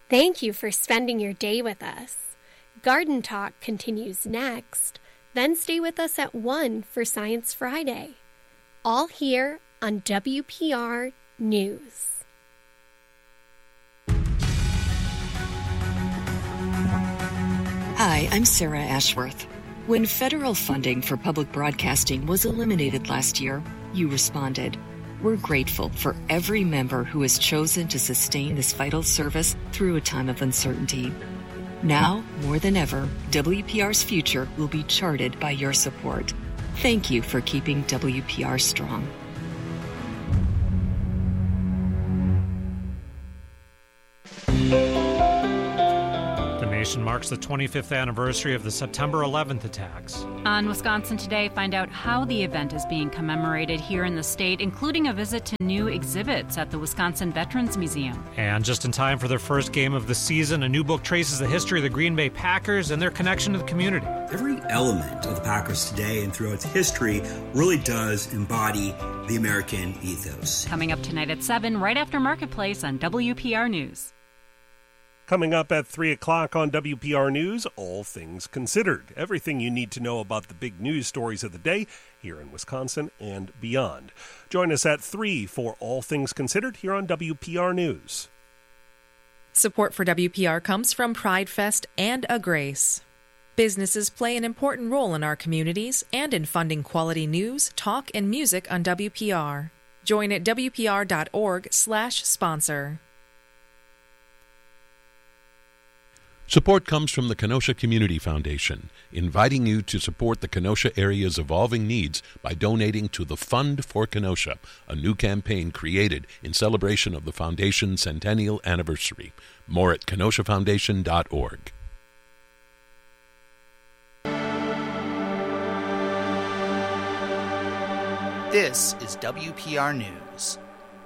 Thank you for spending your day with us. Garden Talk continues next, then stay with us at 1 for Science Friday. All here on WPR News. Hi, I'm Sarah Ashworth. When federal funding for public broadcasting was eliminated last year, you responded. We're grateful for every member who has chosen to sustain this vital service through a time of uncertainty. Now, more than ever, WPR's future will be charted by your support. Thank you for keeping WPR strong. The nation marks the 25th anniversary of the September 11th attacks. On Wisconsin Today, find out how the event is being commemorated here in the state, including a visit to new exhibits at the Wisconsin Veterans Museum. And just in time for their first game of the season, a new book traces the history of the Green Bay Packers and their connection to the community. Every element of the Packers today and throughout its history really does embody the American ethos. Coming up tonight at 7, right after Marketplace on WPR News. Coming up at 3 o'clock on WPR News, All Things Considered. Everything you need to know about the big news stories of the day here in Wisconsin and beyond. Join us at 3 for All Things Considered here on WPR News. Support for WPR comes from Pride Fest and A Grace. Businesses play an important role in our communities and in funding quality news, talk, and music on WPR. Join at WPR.org/sponsor. Support comes from the Kenosha Community Foundation, inviting you to support the Kenosha area's evolving needs by donating to the Fund for Kenosha, a new campaign created in celebration of the Foundation's centennial anniversary. More at kenoshafoundation.org. This is WPR News.